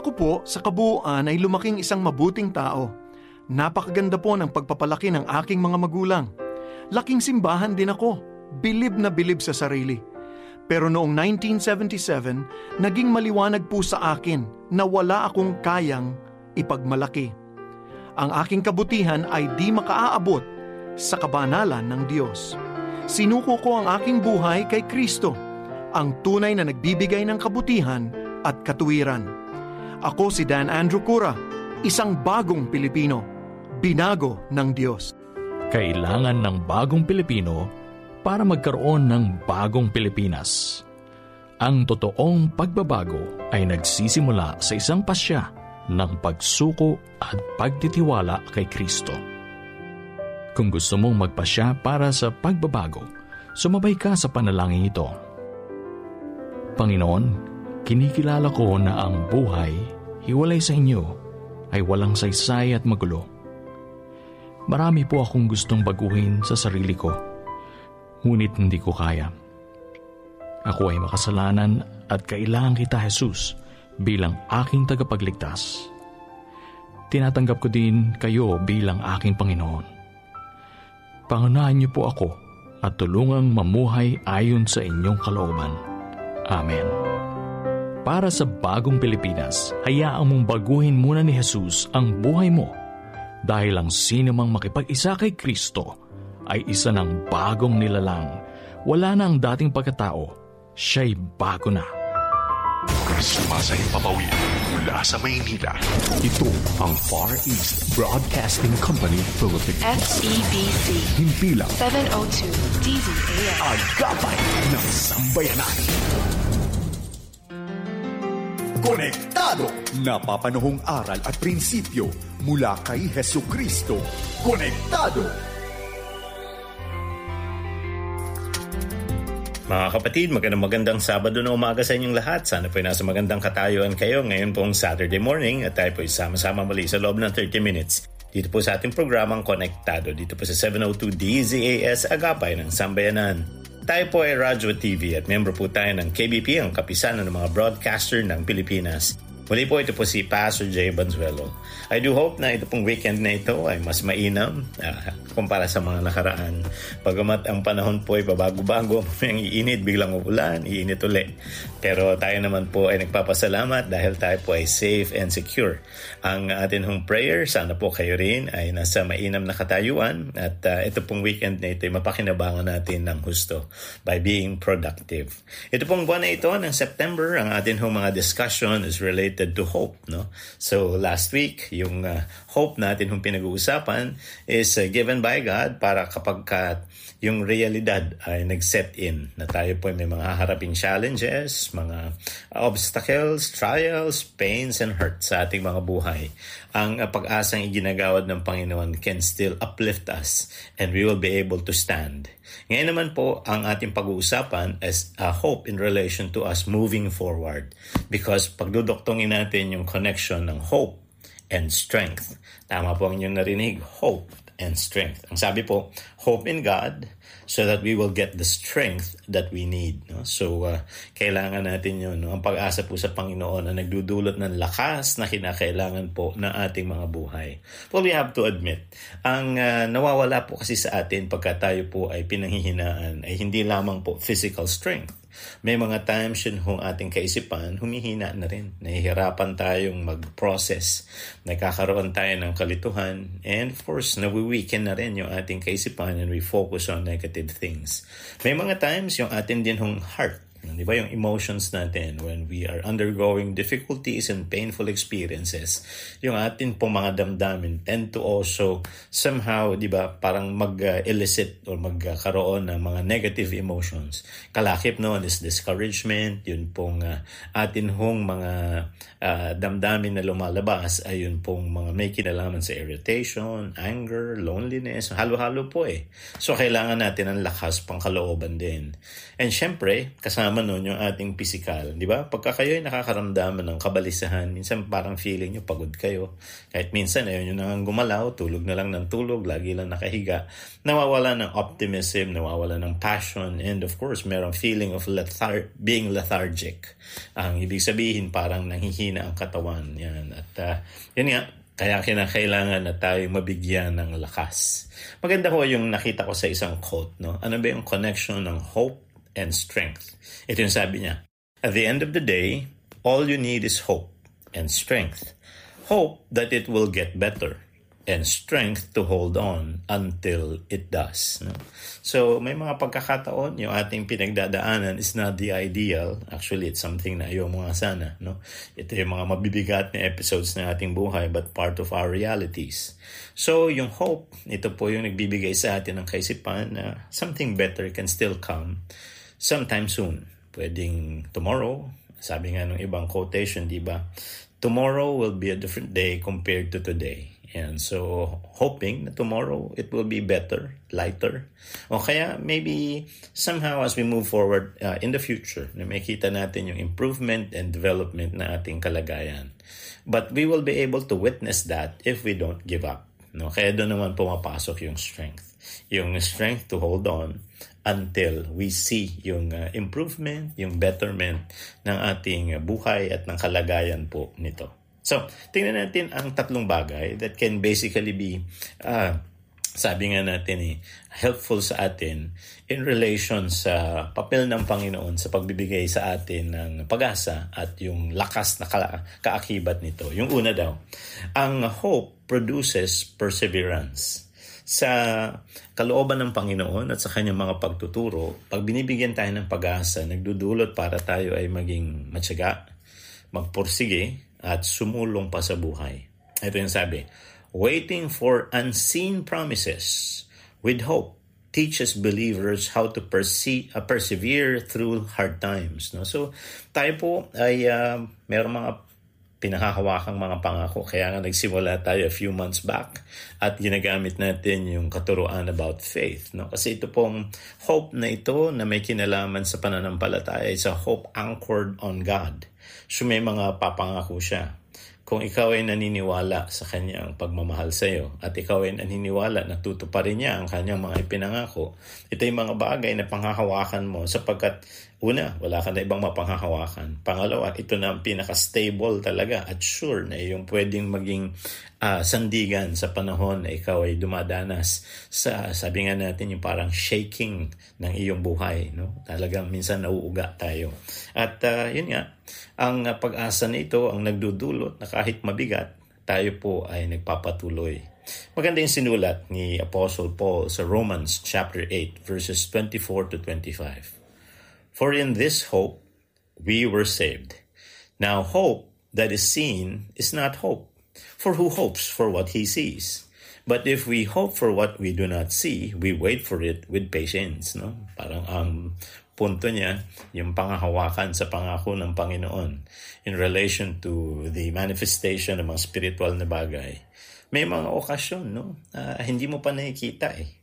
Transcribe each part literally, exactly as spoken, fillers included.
Ako po, sa kabuuan ay lumaking isang mabuting tao. Napakaganda po ng pagpapalaki ng aking mga magulang. Laking simbahan din ako, bilib na bilib sa sarili. Pero noong nineteen seventy-seven, naging maliwanag po sa akin na wala akong kayang ipagmalaki. Ang aking kabutihan ay di makaaabot sa kabanalan ng Diyos. Sinuko ko ang aking buhay kay Kristo, ang tunay na nagbibigay ng kabutihan at katuwiran. Ako si Dan Andrew Cura, isang bagong Pilipino, binago ng Diyos. Kailangan ng bagong Pilipino para magkaroon ng bagong Pilipinas. Ang totoong pagbabago ay nagsisimula sa isang pasya ng pagsuko at pagtitiwala kay Kristo. Kung gusto mong magpasya para sa pagbabago, sumabay ka sa panalangin ito. Panginoon, kinikilala ko na ang buhay, hiwalay sa inyo, ay walang saysay at magulo. Marami po akong gustong baguhin sa sarili ko, ngunit hindi ko kaya. Ako ay makasalanan at kailangan kita, Jesus, bilang aking tagapagligtas. Tinatanggap ko din kayo bilang aking Panginoon. Pangunahan niyo po ako at tulungang mamuhay ayon sa inyong kalooban. Amen. Para sa bagong Pilipinas, hayaan mong baguhin muna ni Jesus ang buhay mo dahil ang sino mang makipag-isa kay Kristo ay isa ng bagong nilalang. Wala na ang dating pagkatao, siya'y bago na. Sumasayang papawid mula sa Maynila. Ito ang Far East Broadcasting Company Philippines. F E B C. Himpilang seven oh two D Z A S. Agapay ng Sambayanan. Konektado! Napapanahong aral at prinsipyo mula kay Hesukristo. Konektado! Mga kapatid, magandang magandang Sabado na umaga sa inyong lahat. Sana po'y nasa magandang katayuan kayo ngayon pong Saturday morning at tayo po'y sama-sama muli sa loob ng thirty minutes. Dito po sa ating programang Konektado. Dito po sa seven oh two D Z A S Agapay ng Sambayanan. Tayo po ay Radyo T V at membro po tayo ng K B P, ang kapisanan ng mga broadcaster ng Pilipinas. Muli po, ito po si Pastor Jay Banzuelo. I do hope na ito pong weekend na ito ay mas mainam uh, kumpara sa mga nakaraan. Bagamat ang panahon po ay babago-bago, may iinit, biglang uulan, iinit ulit. Pero tayo naman po ay nagpapasalamat dahil tayo po ay safe and secure. Ang atin hong prayer, sana po kayo rin ay nasa mainam na katayuan at uh, ito pong weekend na ito ay mapakinabangan natin ng husto by being productive. Ito pong buwan na ito ng September, ang atin hong mga discussion is related to hope, no? So last week, yung uh, hope natin kung pinag-uusapan is uh, given by God para kapag ka yung realidad ay nag-set in na tayo po may mga haharaping challenges, mga obstacles, trials, pains, and hurts sa ating mga buhay. Ang uh, pag-asang iginagawad ng Panginoon can still uplift us and we will be able to stand. Ngayon naman po, ang ating pag-uusapan is a hope in relation to us moving forward. Because pagdudoktongin natin yung connection ng hope and strength. Tama po ang inyong narinig, hope and strength. Ang sabi po, hope in God so that we will get the strength that we need. No? So, uh, kailangan natin yun. No? Ang pag-asa po sa Panginoon na nagdudulot ng lakas na kinakailangan po ng ating mga buhay. Well, we have to admit, ang uh, nawawala po kasi sa atin pagka tayo po ay pinanghihinaan ay hindi lamang po physical strength. May mga times yun kung ating kaisipan, humihina na rin. Nahihirapan tayong mag-process. Nagkakaroon tayo ng kalituhan. And of course, nawi-weaken na rin yung ating kaisipan and we focus on negative things. May mga times yung atin din hong heart. Di ba yung emotions natin when we are undergoing difficulties and painful experiences, yung atin pong mga damdamin tend to also somehow, di ba, parang mag-elicit or magkaroon ng mga negative emotions. Kalakip noon is discouragement, yun pong uh, atin hong mga uh, damdamin na lumalabas ay yun pong mga may kinalaman sa irritation, anger, loneliness, halo-halo po eh. So kailangan natin ang lakas pang kalooban din. And syempre, kasama kasama nun yung ating physical, di ba? Pagka kayo ay nakakaramdaman ng kabalisahan, minsan parang feeling nyo pagod kayo. Kahit minsan ayaw nyo nang gumalaw, tulog na lang ng tulog, lagi lang nakahiga. Nawawala ng optimism, nawawala ng passion, and of course, merong feeling of lethar- being lethargic. Ang ibig sabihin, parang nanghihina ang katawan. Yan. At uh, yun nga, kaya kinakailangan na tayo mabigyan ng lakas. Maganda ko yung nakita ko sa isang quote, no? Ano ba yung connection ng hope and strength? Ito yung sabi niya, at the end of the day, all you need is hope and strength. Hope that it will get better and strength to hold on until it does. No? So may mga pagkakataon, yung ating pinagdadaanan is not the ideal. Actually, it's something na ayaw mo nga sana. No? Ito yung mga mabibigat na episodes ng ating buhay but part of our realities. So yung hope, ito po yung nagbibigay sa atin ng kaisipan na something better can still come sometime soon. Pwedeng tomorrow. Sabi nga ng ibang quotation, di ba? Tomorrow will be a different day compared to today. And so, hoping na tomorrow it will be better, lighter. O kaya, maybe somehow as we move forward uh, in the future, na makita natin yung improvement and development na ating kalagayan. But we will be able to witness that if we don't give up. No? Kaya doon naman pumapasok yung strength. Yung strength to hold on until we see yung uh, improvement, yung betterment ng ating buhay at ng kalagayan po nito. So, tingnan natin ang tatlong bagay that can basically be, uh, sabi nga natin eh, helpful sa atin in relation sa papel ng Panginoon sa pagbibigay sa atin ng pag-asa at yung lakas na ka- kaakibat nito. Yung una daw, ang hope produces perseverance. Sa kalooban ng Panginoon at sa kanyang mga pagtuturo, pag binibigyan tayo ng pag-asa, nagdudulot para tayo ay maging matyaga, magpursige, at sumulong pa sa buhay. Ito yung sabi, waiting for unseen promises with hope teaches believers how to perse- uh, persevere through hard times. No? So, tayo po ay uh, mayroong mga pinahahawakang mga pangako. Kaya nga nagsimula tayo a few months back at ginagamit natin yung katuruan about faith. No? Kasi ito pong hope na ito na may kinalaman sa pananampalataya is a hope anchored on God. So may mga papangako siya. Kung ikaw ay naniniwala sa kanyang pagmamahal sa iyo at ikaw ay naniniwala na tutuparin niya ang kanyang mga ipinangako, ito yung mga bagay na panghahawakan mo sapagkat una, wala ka na ibang mapanghahawakan. Pangalawa, ito na ang pinaka-stable talaga at sure na yung pwedeng maging uh, sandigan sa panahon na ikaw ay dumadanas sa, sabi nga natin, yung parang shaking ng iyong buhay. No? Talagang minsan nauuga tayo. At uh, yun nga, ang uh, pag-asa nito ang nagdudulot na kahit mabigat, tayo po ay nagpapatuloy. Maganda yung sinulat ni Apostle Paul sa Romans chapter eight verses twenty-four to twenty-five. For in this hope we were saved. Now hope that is seen is not hope. For who hopes for what he sees? But if we hope for what we do not see, we wait for it with patience. No? Parang ang punto niya, yung pangahawakan sa pangako ng Panginoon in relation to the manifestation ng mga spiritual na bagay. May mga okasyon, no? Uh, hindi mo pa nakikita eh.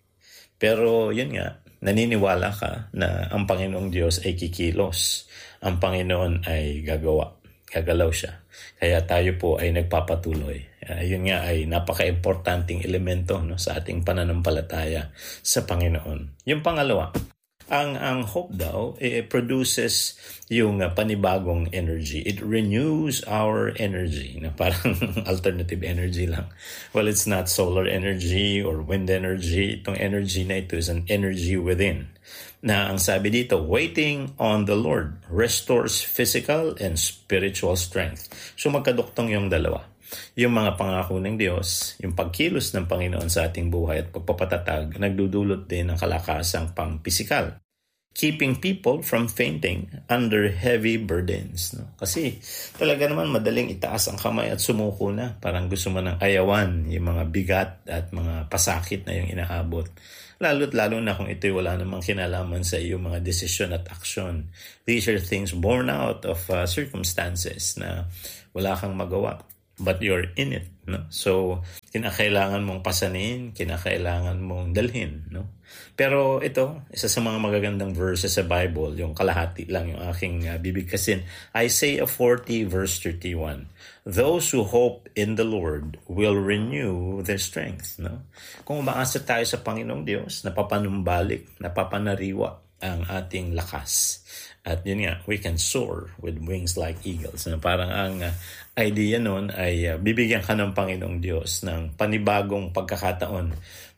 Pero yun nga, naniniwala ka na ang Panginoong Diyos ay kikilos. Ang Panginoon ay gagawa. Gagalaw siya. Kaya tayo po ay nagpapatuloy. Uh, yun nga ay napaka-importanting elemento, no, sa ating pananampalataya sa Panginoon. Yung pangalawa, ang ang hope daw eh, produces yung uh, panibagong energy. It renews our energy. Na parang alternative energy lang. Well, it's not solar energy or wind energy. Itong energy na ito is an energy within. Na ang sabi dito, waiting on the Lord restores physical and spiritual strength. So magkaduktong yung dalawa. Yung mga pangako ng Diyos, yung pagkilos ng Panginoon sa ating buhay at pagpapatatag, nagdudulot din ng kalakasang pang-pisikal. Keeping people from fainting under heavy burdens. No? Kasi talaga naman madaling itaas ang kamay at sumuko na. Parang gusto mo ng ayawan yung mga bigat at mga pasakit na yung inaabot. Lalo't lalo na kung ito'y wala namang kinalaman sa iyong mga desisyon at aksyon. These are things born out of uh, circumstances na wala kang magawa. but you're in it, no? So, kinakailangan mong pasanin, kinakailangan mong dalhin, no? Pero ito, isa sa mga magagandang verses sa Bible, yung kalahati lang yung aking uh, bibigkasin. Isaiah forty verse thirty-one. Those who hope in the Lord will renew their strength, no? Kung umaasa tayo sa Panginoong Diyos, napapanumbalik, napapanariwa ang ating lakas. At yun nga, we can soar with wings like eagles. Na parang ang uh, idea nun ay uh, bibigyan ka ng Panginoong Diyos ng panibagong pagkakataon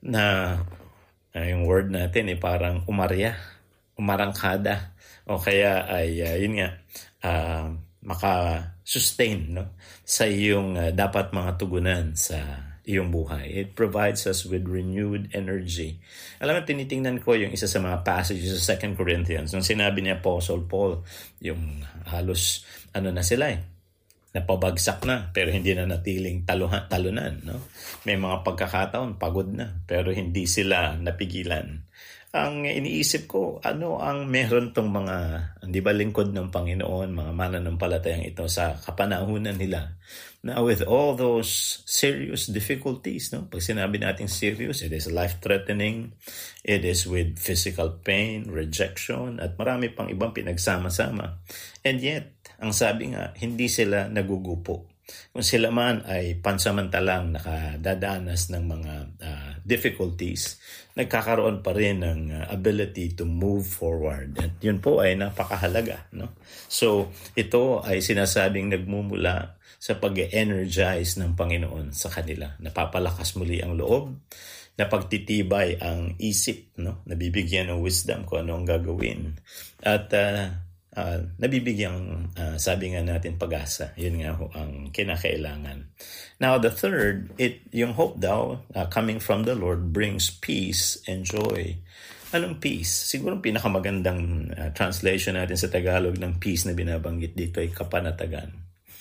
na uh, yung word natin ay parang umarya, umarangkada. O kaya ay uh, yun nga, uh, maka-sustain, no? Sa iyong uh, dapat mga tugunan sa iyong buhay. It provides us with renewed energy. Alam mo, tinitingnan ko yung isa sa mga passages sa Second Corinthians, nung sinabi ni Apostle Paul, yung halos, ano na sila eh, napabagsak na, pero hindi na natiling taluhan, talunan. No? May mga pagkakataon, pagod na, pero hindi sila napigilan. Ang iniisip ko, ano ang meron tong mga, di ba lingkod ng Panginoon, mga mananampalatayang ito sa kapanahunan nila. Now with all those serious difficulties, no? Pag sinabi natin serious, it is life-threatening, it is with physical pain, rejection, at marami pang ibang pinagsama-sama. And yet, ang sabi nga, hindi sila nagugupo. Kung sila man ay pansamantalang nakadadanas ng mga uh, difficulties, nagkakaroon pa rin ng uh, ability to move forward. At yun po ay napakahalaga, no? So, ito ay sinasabing nagmumula sa pag-energize ng Panginoon sa kanila. Napapalakas muli ang loob, napagtitibay ang isip, no? Nabibigyan ng wisdom kung ano ang gagawin. At uh, Uh, nabibigyan, uh, sabi nga natin, pag-asa. Yun nga ho ang kinakailangan. Now, the third, it, yung hope daw, uh, coming from the Lord, brings peace and joy. Anong peace? Siguro pinakamagandang uh, translation natin sa Tagalog ng peace na binabanggit dito ay kapanatagan.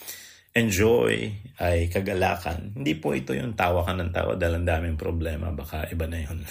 And joy ay kagalakan. Hindi po ito yung tawa ka ng tawa dahil ang daming problema. Baka iba na yun.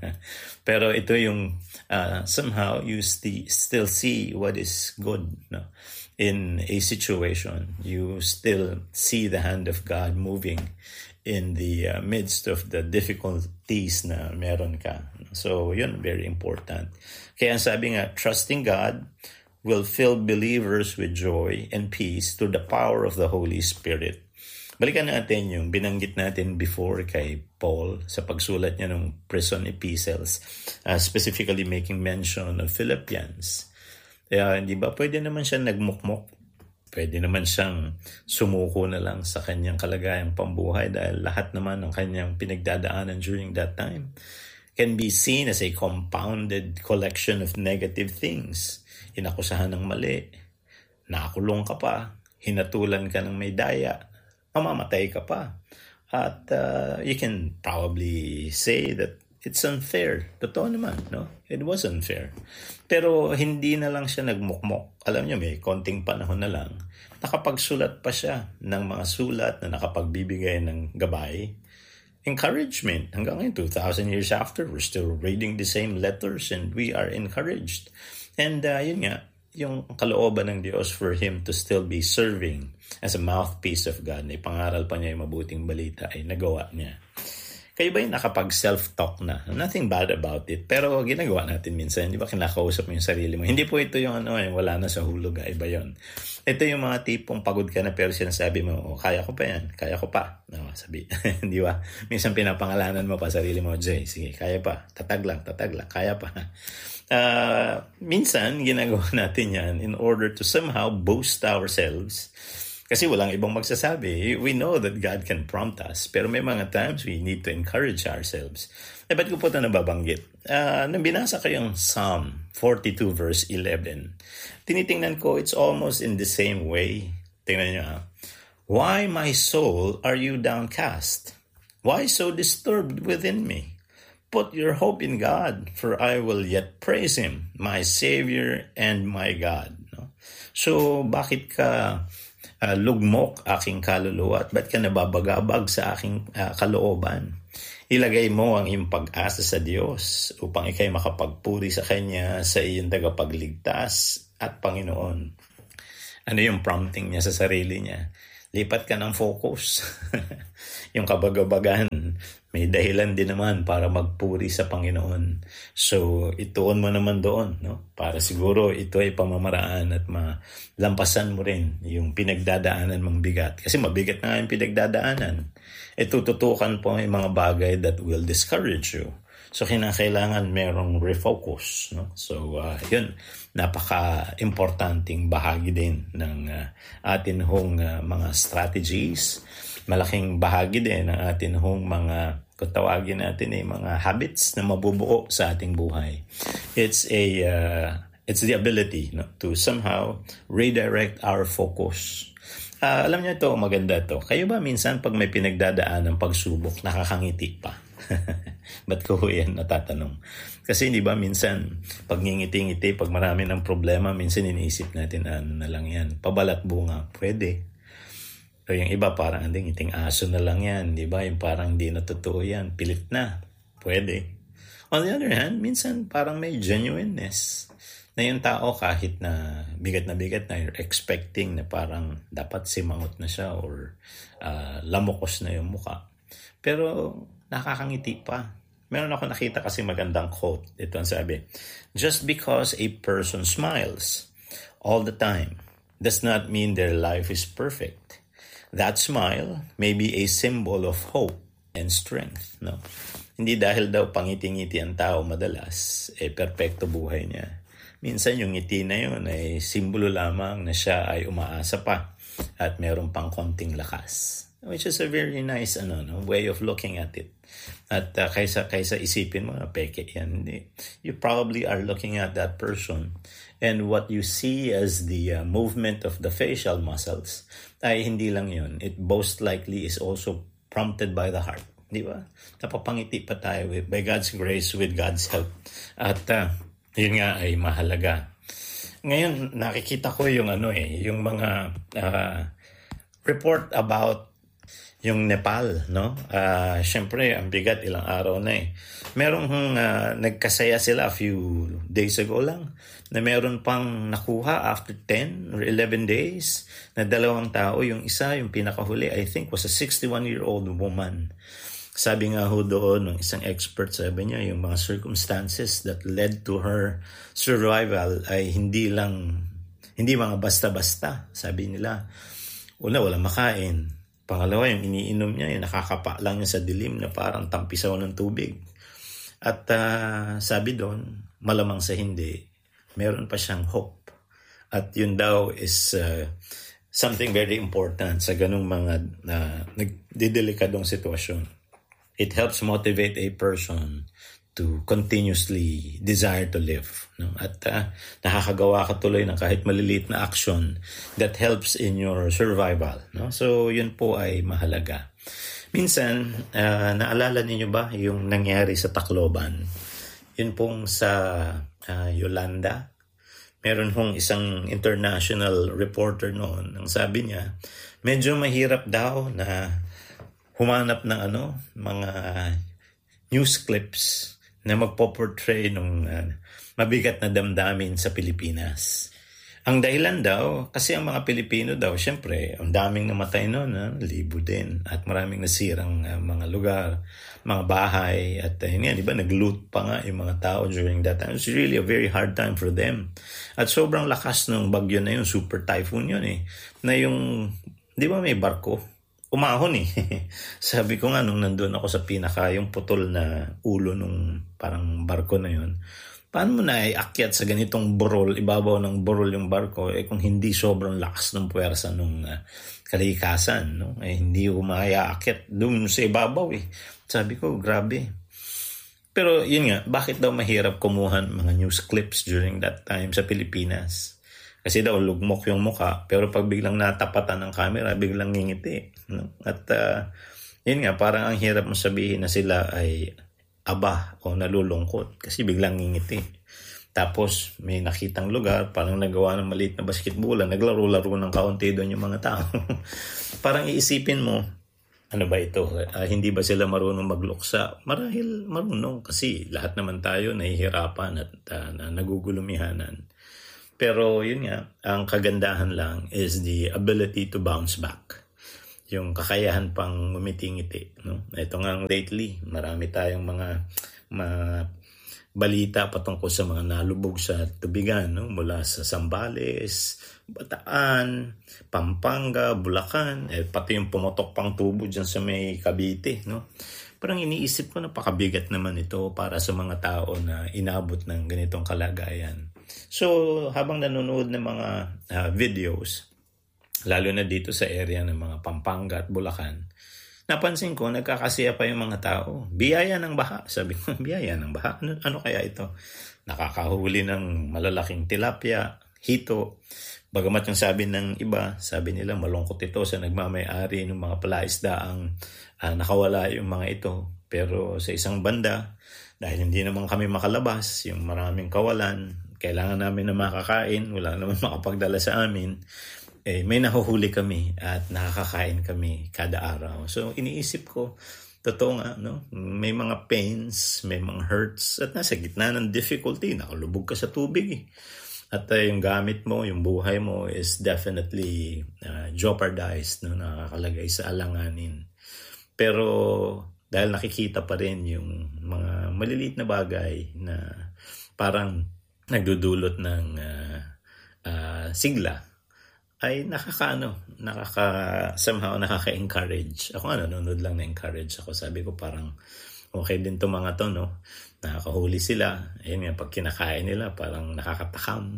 Pero ito yung uh, somehow you st- still see what is good, no? In a situation. You still see the hand of God moving in the uh, midst of the difficulties na meron ka. So yun, very important. Kaya sabi nga, trusting God will fill believers with joy and peace through the power of the Holy Spirit. Balikan natin yung binanggit natin before kay Paul sa pagsulat niya ng prison epistles, uh, specifically making mention of Philippians. Kaya hindi ba pwede naman siya nagmukmok? Pwede naman siyang sumuko na lang sa kanyang kalagayang pambuhay dahil lahat naman ng kanyang pinagdadaanan during that time can be seen as a compounded collection of negative things. Inakusahan ng mali, nakulong ka pa, hinatulan ka ng may daya, mamamatay ka pa. At uh, you can probably say that it's unfair. Totoo naman, no? It was unfair. Pero hindi na lang siya nagmukmok. Alam niyo, may konting panahon na lang. Nakapagsulat pa siya ng mga sulat na nakapagbibigay ng gabay. Encouragement. Hanggang ngayon, two thousand years after, we're still reading the same letters and we are encouraged. And uh, yun nga, yung kalooban ng Diyos for him to still be serving as a mouthpiece of God, na ipangaral pa niya yung mabuting balita, ay nagawa niya. Kayo ba yung nakapag-self-talk na? Nothing bad about it. Pero ginagawa natin minsan, di ba kinakausap mo yung sarili mo? Hindi po ito yung ano, yung wala na sa hulog, iba yun. Ito yung mga tipong pagod ka na pero sinasabi mo, oh, kaya ko pa yan, kaya ko pa. No, sabi, di ba? Minsan pinapangalanan mo pa sarili mo, Jay, sige, kaya pa, tatag lang, tatag lang, kaya pa. Uh, minsan, ginagawa natin yan in order to somehow boost ourselves. Kasi walang ibang magsasabi. We know that God can prompt us. Pero may mga times we need to encourage ourselves. Eh, ba't ko po ito nababanggit? Uh, nang binasa ko yung Psalm forty-two verse eleven, tinitingnan ko, it's almost in the same way. Tingnan nyo ha. Why, my soul, are you downcast? Why so disturbed within me? Put your hope in God, for I will yet praise Him, my Savior and my God. No? So, bakit ka uh, lugmok aking kaluluwa at ba't ka nababagabag sa aking uh, kalooban? Ilagay mo ang iyong pag-asa sa Diyos upang ikay makapagpuri sa Kanya sa iyong tagapagligtas at Panginoon. Ano yung prompting niya sa sarili niya? lipat ka ng focus. Yung kabagabagahan, may dahilan din naman para magpuri sa Panginoon. So, ituon mo naman doon, no? Para siguro ito ay pamamaraan at malampasan mo rin yung pinagdadaanan mong bigat. Kasi mabigat na nga yung pinagdadaanan. Ito tutukan po yung mga bagay that will discourage you. So, kinakailangan merong refocus, no? So, uh, yun, napaka-importanting bahagi din ng uh, atin hong uh, mga strategies. Malaking bahagi din ng atin hong mga, kung tawagin natin ay mga habits na mabubuo sa ating buhay. It's a, uh, it's the ability, no, to somehow redirect our focus. Uh, alam niyo ito, maganda ito. Kayo ba minsan pag may pinagdadaan ng pagsubok, nakakangiti pa? Ba't ko yan natatanong? Kasi hindi ba minsan, pag ngingiti-ngiti, pag marami ng problema, minsan iniisip natin, ano na lang yan, pabalat bunga, pwede. O yung iba, parang anding ngiting aso na lang yan, di ba? Yung parang hindi na totoo yan, pilit na, pwede. On the other hand, minsan parang may genuineness na yung tao kahit na bigat na bigat na you're expecting na parang dapat simangot na siya or uh, lamokos na yung muka. Pero nakakangiti pa. Meron ako nakita kasi magandang quote. Ito ang sabi, just because a person smiles all the time does not mean their life is perfect. That smile may be a symbol of hope and strength. No? Hindi dahil daw pangiti-ngiti ang tao madalas, eh perpekto buhay niya. Minsan yung ngiti na yun ay simbolo lamang na siya ay umaasa pa at meron pang konting lakas. Which is a very nice ano, no, way of looking at it. At uh, kaysa, kaysa isipin mo, peke yan. You probably are looking at that person. And what you see as the uh, movement of the facial muscles, ay hindi lang yun. It most likely is also prompted by the heart. Di ba? Napapangiti pa tayo with, by God's grace, with God's help. At uh, yun nga ay mahalaga. Ngayon, nakikita ko yung ano eh, yung mga uh, report about yung Nepal, no? Uh, Siyempre, ang bigat, ilang araw na eh. Merong uh, nagkasaya sila a few days ago lang na meron pang nakuha after ten or eleven days na dalawang tao. Yung isa, yung pinakahuli, I think was a sixty-one-year-old woman. Sabi nga ho doon ng isang expert, sabi niya, yung mga circumstances that led to her survival ay hindi lang, hindi mga basta-basta, sabi nila. Una, walang makain. Pangalawa, yung iniinom niya, yung nakakapa lang niya sa dilim na parang tampisaw ng tubig. At uh, sabi doon, malamang sa hindi, meron pa siyang hope. At yun daw is uh, something very important sa ganung mga uh, nagdidelikadong sitwasyon. It helps motivate a person to continuously desire to live. No? At uh, nakakagawa ka tuloy ng kahit maliliit na action that helps in your survival. No? So, yun po ay mahalaga. Minsan, uh, naalala niyo ba yung nangyari sa Tacloban? Yun pong sa uh, Yolanda. Meron hong isang international reporter noon. Ang sabi niya, medyo mahirap daw na humanap ng ano, mga news clips na magpo-portray ng uh, mabigat na damdamin sa Pilipinas. Ang dahilan daw, kasi ang mga Pilipino daw, syempre, ang daming namatay noon, ha? Libo din, at maraming nasirang uh, mga lugar, mga bahay, at uh, yun nga, di ba, nag-loot pa nga yung mga tao during that time. It's really a very hard time for them. At sobrang lakas ng bagyo na yun, super typhoon yun eh, na yung, di ba may barko? Umahon eh. Sabi ko nga nung nandun ako sa pinaka, yung putol na ulo nung parang barko na yun, paano mo na iakyat sa ganitong burol, ibabaw ng burol yung barko, eh kung hindi sobrang lakas ng puwersa nung uh, kalikasan, no? Eh hindi ko maaakyat doon sa ibabaw eh. Sabi ko, grabe. Pero yun nga, bakit daw mahirap kumuha mga news clips during that time sa Pilipinas? Kasi daw lugmok yung muka, pero pag biglang natapatan ng camera, biglang ngingiti. No? At uh, yun nga, parang ang hirap mo sabihin na sila ay aba o nalulungkot kasi biglang ngingiti. Tapos may nakitang lugar, parang nagawa ng maliit na basketbola, naglaro-laro ng kaunti doon yung mga tao. Parang iisipin mo, ano ba ito? Uh, hindi ba sila marunong magluksa? Marahil marunong kasi lahat naman tayo nahihirapan at uh, na nagugulumihanan. Pero yun nga, ang kagandahan lang is the ability to bounce back. yung kakayahan pang ngumiti-ngiti, no? Ito nga lately, marami tayong mga mga balita patungkol sa mga nalubog sa tubigan, no? Mula sa Zambales, Bataan, Pampanga, Bulacan, eh, pati yung pumotok pang tubo dyan sa may Cavite, no? Parang iniisip ko, napakabigat naman ito para sa mga tao na inabot ng ganitong kalagayan. So, habang nanonood ng mga uh, videos, lalo na dito sa area ng mga Pampanga at Bulacan, napansin ko, nagkakasiya pa yung mga tao. Biyaya ng baha. Sabi ko, biyaya ng baha? Ano, ano kaya ito? Nakakahuli ng malalaking tilapia, hito. Bagamat yung sabi ng iba, sabi nila malungkot ito sa nagmamay-ari ng mga palaisdaang uh, nakawala yung mga ito. Pero sa isang banda, dahil hindi naman kami makalabas, yung maraming kawalan, kailangan namin na makakain, wala naman makapagdala sa amin, eh, may nahuhuli kami at nakakakain kami kada araw. So iniisip ko, totoo nga, no? May mga pains, may mga hurts, at nasa gitna ng difficulty, nakalubog ka sa tubig eh. At uh, yung gamit mo, yung buhay mo is definitely uh, jeopardized, no? Nakakalagay sa alanganin. Pero dahil nakikita pa rin yung mga maliliit na bagay na parang nagdudulot ng uh, uh, sigla, ay nakakaano, nakaka, somehow nakaka-encourage. Ako nga, nanonood lang na-encourage ako. Sabi ko parang, okay din to mga to, no? Nakakahuli sila. Ayun nga, pag kinakain nila, parang nakakatakam.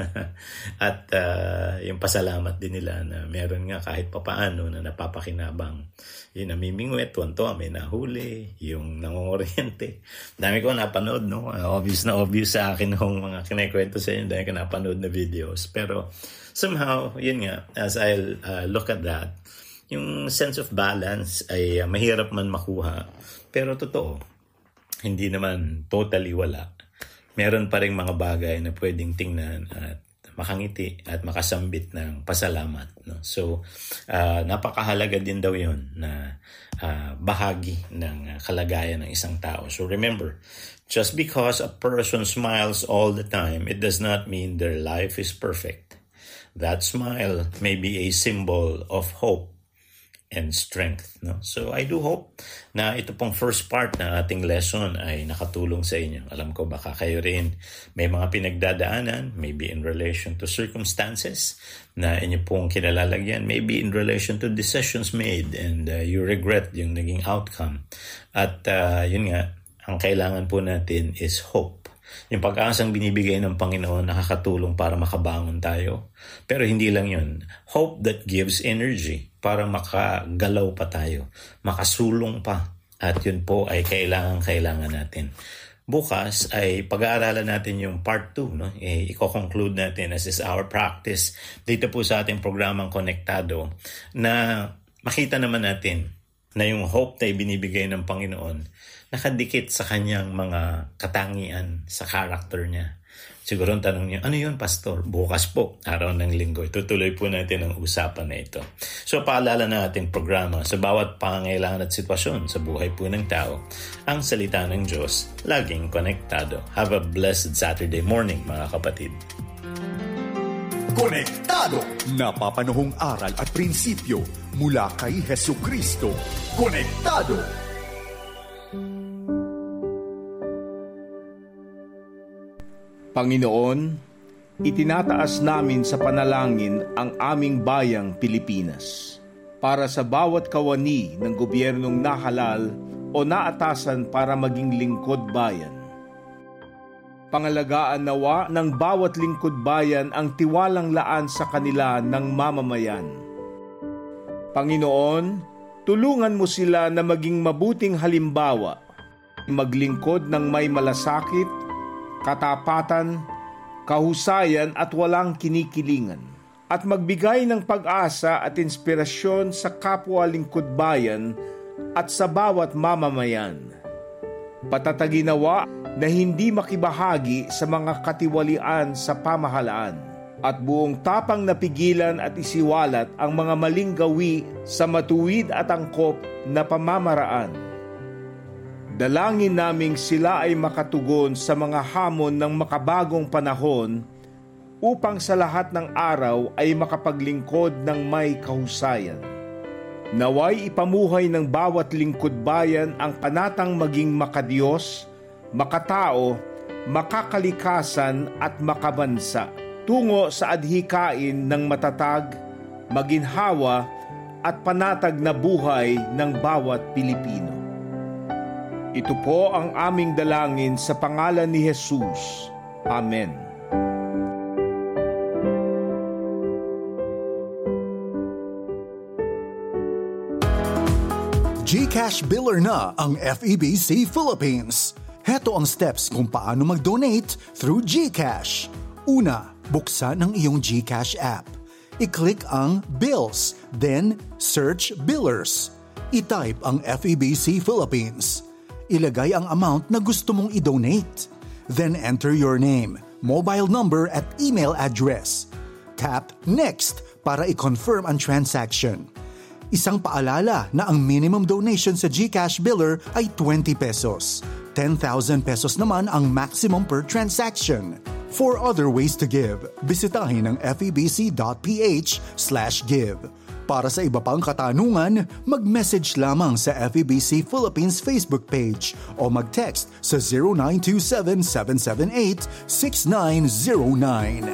At uh, yung pasalamat din nila na meron nga kahit papaano na napapakinabang. Yung namimingwit, tuwan-tuwa, may nahuli, yung nangunguryente. Dami ko napanood, no? Obvious na obvious sa akin yung mga kinikwento sa inyo dahil ko napanood na videos. Pero somehow, yun nga, as I uh, look at that, yung sense of balance ay uh, mahirap man makuha. Pero totoo, hindi naman totally wala. Meron pa rin mga bagay na pwedeng tingnan at makangiti at makasambit ng pasalamat. No? So, uh, napakahalaga din daw yun na uh, bahagi ng kalagayan ng isang tao. So remember, just because a person smiles all the time, it does not mean their life is perfect. That smile may be a symbol of hope and strength, no? So I do hope na ito pong first part ng ating lesson ay nakatulong sa inyo. Alam ko baka kayo rin may mga pinagdadaanan, maybe in relation to circumstances na inyo pong kinalalagyan, maybe in relation to decisions made and uh, you regret yung naging outcome. At uh, yun nga, ang kailangan po natin is hope. Yung pag-asang binibigay ng Panginoon nakakatulong para makabangon tayo. Pero hindi lang yun. Hope that gives energy para makagalaw pa tayo, makasulong pa. At yun po ay kailangan-kailangan natin. Bukas ay pag-aaralan natin yung part two. No? E, i-conclude natin as is our practice dito po sa ating programang Konektado na makita naman natin na yung hope na ibinibigay ng Panginoon nakadikit sa kanyang mga katangian sa character niya. Siguro ang tanong niyo, ano yun, Pastor? Bukas po, araw ng linggo. Itutuloy po natin ang usapan na ito. So, paalala na ating programa sa bawat pangangailangan at sitwasyon sa buhay po ng tao, ang salita ng Diyos, laging konektado. Have a blessed Saturday morning, mga kapatid. Konektado! Napapanahong aral at prinsipyo mula kay Hesukristo. Konektado! Panginoon, itinataas namin sa panalangin ang aming bayang Pilipinas para sa bawat kawani ng gobyernong nahalal o naatasan para maging lingkod bayan. Pangalagaan nawa ng bawat lingkod bayan ang tiwalang laan sa kanila ng mamamayan. Panginoon, tulungan mo sila na maging mabuting halimbawa, maglingkod ng may malasakit, katapatan, kahusayan at walang kinikilingan, at magbigay ng pag-asa at inspirasyon sa kapwa lingkod bayan at sa bawat mamamayan. Patatagin nawa na hindi makibahagi sa mga katiwalian sa pamahalaan at buong tapang napigilan at isiwalat ang mga maling gawi sa matuwid at angkop na pamamaraan. Dalangin naming sila ay makatugon sa mga hamon ng makabagong panahon upang sa lahat ng araw ay makapaglingkod ng may kahusayan. Naway ipamuhay ng bawat lingkod bayan ang panatang maging makadiyos, makatao, makakalikasan at makabansa tungo sa adhikain ng matatag, maginhawa at panatag na buhay ng bawat Pilipino. Ito po ang aming dalangin sa pangalan ni Jesus. Amen. GCash Biller na ang F E B C Philippines. Heto ang steps kung paano mag-donate through GCash. Una, buksan ang iyong GCash app. I-click ang Bills, then search Billers. I-type ang F E B C Philippines. Ilagay ang amount na gusto mong i-donate. Then enter your name, mobile number at email address. Tap Next para i-confirm ang transaction. Isang paalala na ang minimum donation sa GCash Biller ay twenty pesos. ten thousand pesos naman ang maximum per transaction. For other ways to give, bisitahin ang febc.ph slash give. Para sa iba pang katanungan, mag-message lamang sa F E B C Philippines Facebook page o mag-text sa zero nine two seven, seven seven eight, six nine zero nine.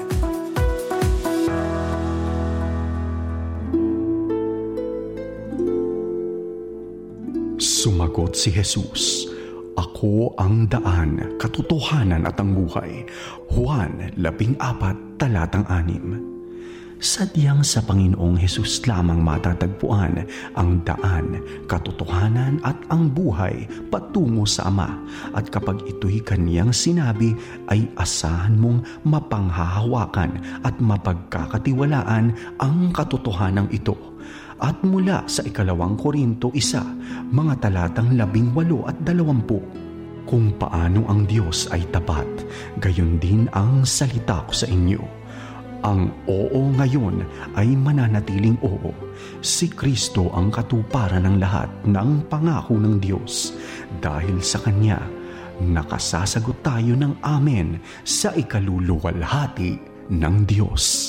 Sumagot si Jesus, "Ako ang daan, katotohanan at ang buhay." Juan labing apat talatang anim. Sadyang sa Panginoong Hesus lamang matatagpuan ang daan, katotohanan at ang buhay patungo sa Ama. At kapag ito'y kaniyang sinabi, ay asahan mong mapanghahawakan at mapagkakatiwalaan ang katotohanan ito. At mula sa ikalawang Korinto isa, mga talatang labing walo at dalawampu. Kung paano ang Diyos ay tapat, gayon din ang salita ko sa inyo. Ang oo ngayon ay mananatiling oo. Si Kristo ang katuparan ng lahat ng pangako ng Diyos. Dahil sa Kanya, nakasasagot tayo ng amen sa ikaluluwalhati ng Diyos.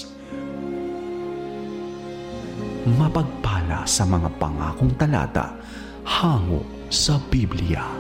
Mapagpala sa mga pangakong talata hango sa Biblia.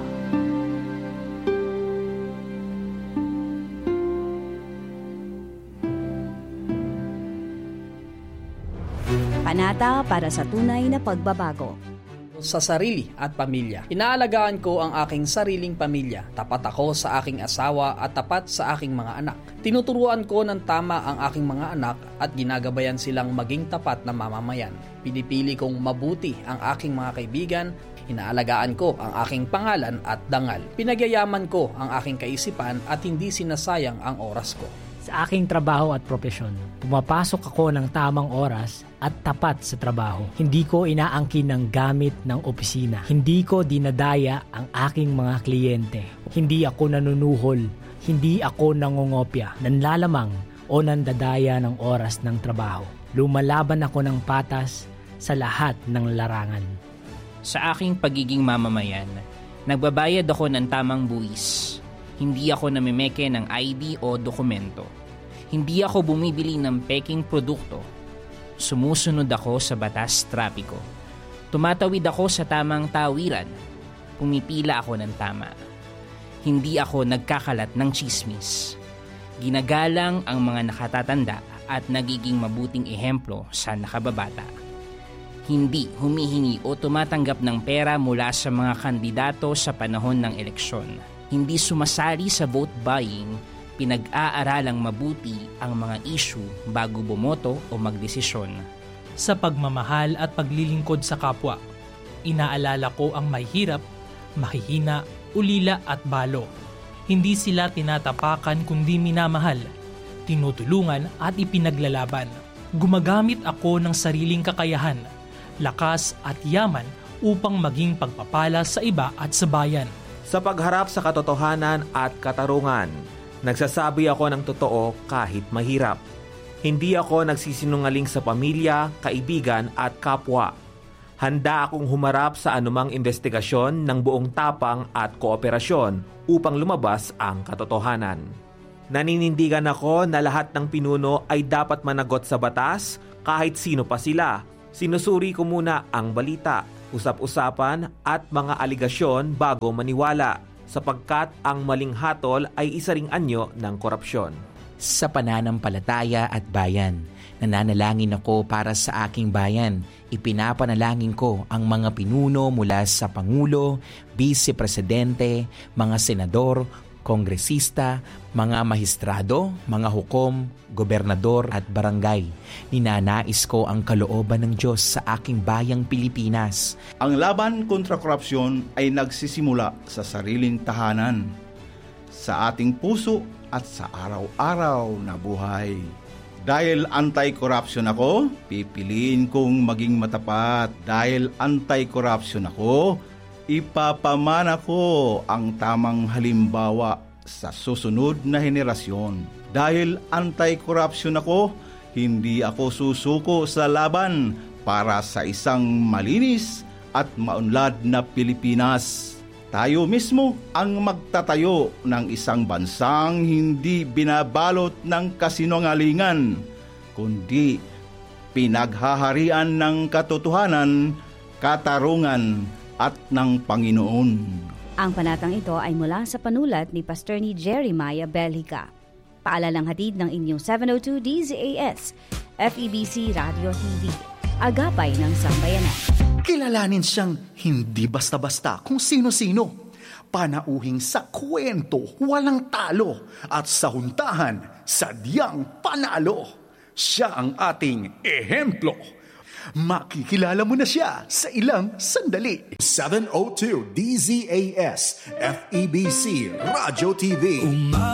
Panata para sa tunay na pagbabago. Sa sarili at pamilya. Inaalagaan ko ang aking sariling pamilya. Tapat ako sa aking asawa at tapat sa aking mga anak. Tinuturuan ko ng tama ang aking mga anak at ginagabayan silang maging tapat na mamamayan. Pinipili kong mabuti ang aking mga kaibigan. Inaalagaan ko ang aking pangalan at dangal. Pinagyayaman ko ang aking kaisipan at hindi sinasayang ang oras ko. Sa aking trabaho at propesyon, pumapasok ako ng tamang oras at tapat sa trabaho. Hindi ko inaangkin ng gamit ng opisina. Hindi ko dinadaya ang aking mga kliyente. Hindi ako nanunuhol. Hindi ako nangongopya, nanlalamang o nandadaya ng oras ng trabaho. Lumalaban ako ng patas sa lahat ng larangan. Sa aking pagiging mamamayan, nagbabayad ako ng tamang buwis. Hindi ako namimeke ng I D o dokumento. Hindi ako bumibili ng peking produkto. Sumusunod ako sa batas trapiko. Tumatawid ako sa tamang tawiran. Pumipila ako ng tama. Hindi ako nagkakalat ng chismis. Ginagalang ang mga nakatatanda at nagiging mabuting ehemplo sa nakababata. Hindi humihingi o tumatanggap ng pera mula sa mga kandidato sa panahon ng eleksyon. Hindi sumasali sa vote buying, pinag-aaralang mabuti ang mga issue bago bumoto o magdesisyon. Sa pagmamahal at paglilingkod sa kapwa, inaalala ko ang mahihirap, mahihina, ulila at balo. Hindi sila tinatapakan kundi minamahal, tinutulungan at ipinaglalaban. Gumagamit ako ng sariling kakayahan, lakas at yaman upang maging pagpapala sa iba at sa bayan. Sa pagharap sa katotohanan at katarungan, nagsasabi ako ng totoo kahit mahirap. Hindi ako nagsisinungaling sa pamilya, kaibigan at kapwa. Handa akong humarap sa anumang investigasyon ng buong tapang at kooperasyon upang lumabas ang katotohanan. Naninindigan ako na lahat ng pinuno ay dapat managot sa batas kahit sino pa sila, Sinusuri ko muna ang balita, usap-usapan at mga aligasyon bago maniwala, sapagkat ang maling hatol ay isa ring anyo ng korupsyon. Sa pananampalataya at bayan, nananalangin ako para sa aking bayan. Ipinapanalangin ko ang mga pinuno mula sa Pangulo, Vice Presidente, mga senador, kongresista, mga mahistrado, mga hukom, gobernador at barangay. Ninanais ko ang kalooban ng Diyos sa aking bayang Pilipinas. Ang laban kontra korupsyon ay nagsisimula sa sariling tahanan, sa ating puso at sa araw-araw na buhay. Dahil anti-corruption ako, pipiliin kong maging matapat. Dahil anti-corruption ako, ipapamana ko ang tamang halimbawa sa susunod na henerasyon. Dahil anti-corruption ako, hindi ako susuko sa laban para sa isang malinis at maunlad na Pilipinas. Tayo mismo ang magtatayo ng isang bansang hindi binabalot ng kasinungalingan, kundi pinaghaharian ng katotohanan, katarungan at ng Panginoon. Ang panatang ito ay mula sa panulat ni Pastor ni Jeremiah Belhica. Paalalang hatid ng inyong seven oh two D Z A S, F E B C Radio T V. Agapay ng Sambayanan. Kilalanin siyang hindi basta-basta kung sino-sino. Panauhing sa kwento, walang talo. At sa huntahan, sadyang panalo. Siya ang ating ehemplo. Makikilala mo na siya sa ilang sandali. seven oh two D Z A S, F E B C Radio T V.